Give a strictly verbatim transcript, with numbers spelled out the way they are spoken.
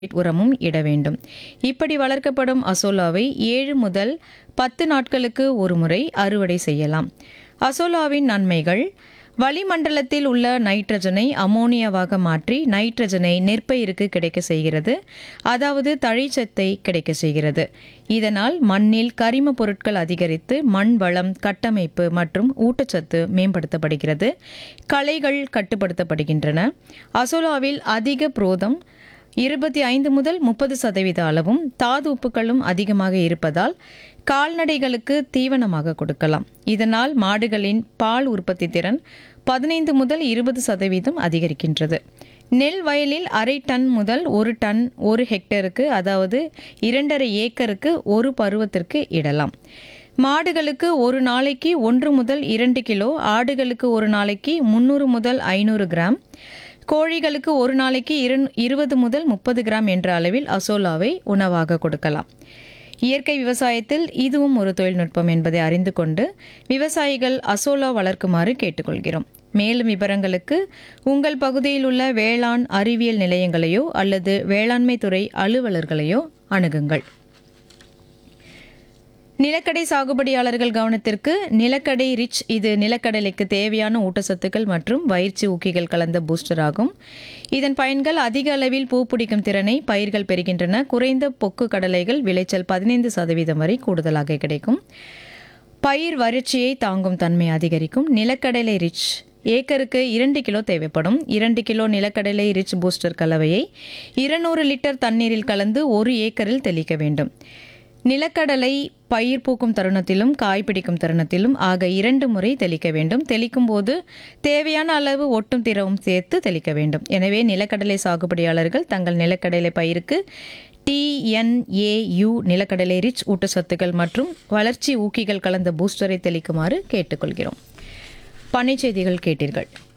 உரமும் இட வேண்டும். இப்படி வளர்க்கப்படும் அசோலாவை ஏழு முதல் பத்து நாட்களுக்கு ஒருமுறை அறுவடை செய்யலாம். அசோலாவின் நன்மைகள்: வளிமண்டலத்தில் உள்ள நைட்ரஜனை அமோனியாவாக மாற்றி நைட்ரஜனை நெற்பயிருக்கு கிடைக்க செய்கிறது. அதாவது தழைச்சத்தை கிடைக்க செய்கிறது. இதனால் மண்ணில் கரிம பொருட்கள் அதிகரித்து மண் வளம், கட்டமைப்பு மற்றும் ஊட்டச்சத்து மேம்படுத்தப்படுகிறது. களைகள் கட்டுப்படுத்தப்படுகின்றன. அசோலாவில் அதிக புரோதம் இருபத்தி ஐந்து முதல் முப்பது சதவீத அளவும் தாது உப்புகளும் அதிகமாக இருப்பதால் கால்நடைகளுக்கு தீவனமாக கொடுக்கலாம். இதனால் மாடுகளின் பால் உற்பத்தி திறன் பதினைந்து முதல் இருபது சதவீதம் அதிகரிக்கின்றது. நெல் வயலில் அரை டன் முதல் ஒரு டன் ஒரு ஹெக்டருக்கு, அதாவது இரண்டரை ஏக்கருக்கு ஒரு பருவத்திற்கு இடலாம். மாடுகளுக்கு ஒரு நாளைக்கு ஒன்று முதல் இரண்டு கிலோ, ஆடுகளுக்கு ஒரு நாளைக்கு முன்னூறு முதல் ஐநூறு கிராம், கோழிகளுக்கு ஒரு நாளைக்கு இருபது முதல் முப்பது கிராம் என்ற அளவில் அசோலாவை உணவாக கொடுக்கலாம். இயற்கை விவசாயத்தில் இதுவும் ஒரு தொழில்நுட்பம் என்பதை அறிந்து கொண்டு விவசாயிகள் அசோலா வளர்க்குமாறு கேட்டுக்கொள்கிறோம். மேலும் விவரங்களுக்கு உங்கள் பகுதியில் உள்ள வேளாண் அறிவியல் நிலையங்களையோ அல்லது வேளாண்மை துறை அலுவலர்களையோ அணுகுங்கள். நிலக்கடை சாகுபடியாளர்கள் கவனத்திற்கு: நிலக்கடை ரிச் இது நிலக்கடலைக்கு தேவையான ஊட்டச்சத்துக்கள் மற்றும் வயிற்சி ஊக்கிகள் கலந்த பூஸ்டர் ஆகும். இதன் பயன்கள்: அதிக அளவில் பூ பிடிக்கும் திறனை பயிர்கள் பெறுகின்றன. குறைந்த பொக்கு கடலைகள் விளைச்சல் பதினைந்து சதவீதம் வரை கூடுதலாக கிடைக்கும். பயிர் வறட்சியை தாங்கும் தன்மை அதிகரிக்கும். நிலக்கடலை ரிச் ஏக்கருக்கு இரண்டு கிலோ தேவைப்படும். இரண்டு கிலோ நிலக்கடலை ரிச் பூஸ்டர் கலவையை இருநூறு லிட்டர் தண்ணீரில் கலந்து ஒரு ஏக்கரில் தெளிக்க வேண்டும். நிலக்கடலை பயிர் பூக்கும் தருணத்திலும் காய் பிடிக்கும் தருணத்திலும் ஆக இரண்டு முறை தெளிக்க வேண்டும். தெளிக்கும் போது தேவையான அளவு ஒட்டும் திரவம் சேர்த்து தெளிக்க வேண்டும். எனவே நிலக்கடலை சாகுபடியாளர்கள் தங்கள் நிலக்கடலை பயிருக்கு டிஎன்ஏயு நிலக்கடலை ரிச் ஊட்டச்சத்துக்கள் மற்றும் வளர்ச்சி ஊக்கிகள் கலந்த பூஸ்டரை தெளிக்குமாறு கேட்டுக்கொள்கிறோம். பண்ணை செய்திகள் கேட்டீர்கள்.